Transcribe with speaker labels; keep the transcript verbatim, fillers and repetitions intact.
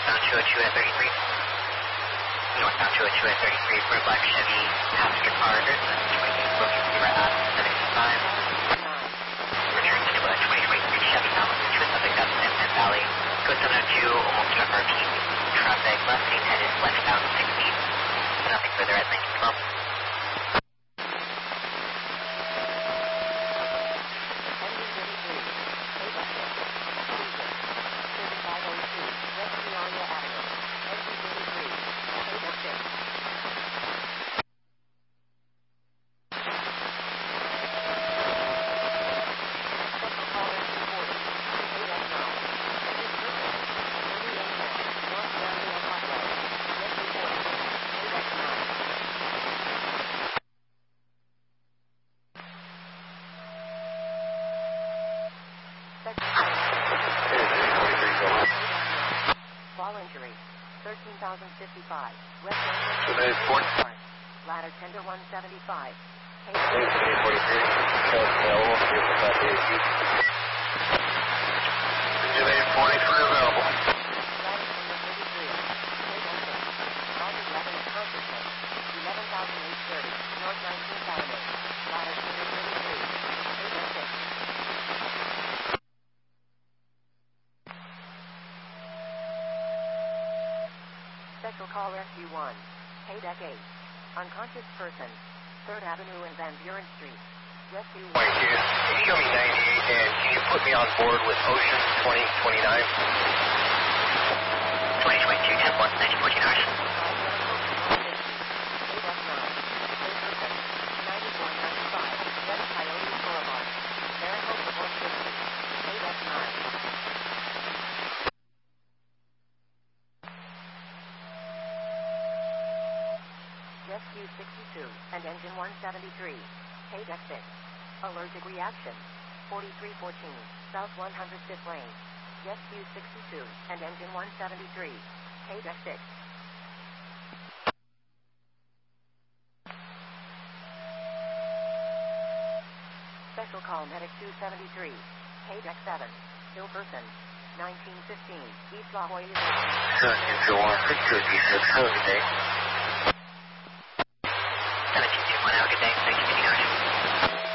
Speaker 1: northbound two oh two at thirty-three. Northbound two oh two at thirty-three for a black Chevy passenger car. There's a twenty booking zero at seventy-five. Return to a twenty twenty-three Chevy Malibu to a subject up in Penn Valley. Code seven oh two, almost to R P. Traffic left lane headed westbound sixty. Nothing further at nineteen twelve.
Speaker 2: thirteen thousand fifty-five. West End. Ladder tender one seventy-five.
Speaker 3: forty-three. Engine forty-three available.
Speaker 2: Ladder tender thirty-three. Ladder eleven at Consciousness. eleven thousand eight thirty. North nineteenth Avenue. Ladder tender thirty-three. eight oh six. Special call Rescue one. K deck eight. Unconscious person. third Avenue and Van Buren Street. Rescue one.
Speaker 3: Thank you. Can you show me ninety-eight and can you put me on board with Ocean twenty twenty-nine?
Speaker 1: twenty twenty-two, ten one, nineteen fourteen hours.
Speaker 2: ninety-four ninety-five. West Coyote Boulevard. Maricopa one fifty. eight F nine. Rescue sixty-two and engine one seventy-three. K deck six. Allergic reaction. forty-three fourteen. South one hundred fifth lane. Rescue sixty-two and engine one seventy-three. K deck six. Special call medic two seventy-three. K deck seven. Ill person. nineteen fifteen. East La Jolla.
Speaker 3: seventeen to one, two D six, have a good day.
Speaker 1: seventeen two one, have a good day. Thank you, fifteen hours.